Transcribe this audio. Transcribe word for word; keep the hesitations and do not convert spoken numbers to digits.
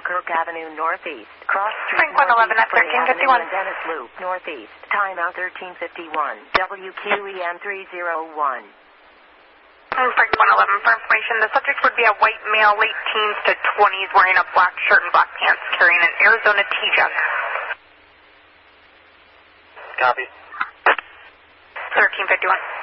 Selkirk Avenue Northeast. Cross Street Frank one eleven at thirteen fifty-one. Dennis Loop Northeast. Timeout thirteen fifty-one. W Q E M three oh one. Frank one eleven, for information, the subject would be a white male, late teens to twenties, wearing a black shirt and black pants, carrying an Arizona T-Jug. Copy. thirteen fifty-one.